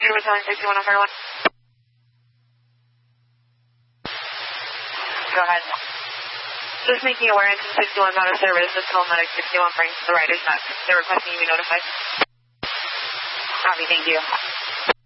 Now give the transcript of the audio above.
you were telling 61 on Fairlawn. Go ahead. Just making you aware, engine 61 is out of service. Just call medic 61 brings the riders back. They're requesting you be notified. Copy, thank you.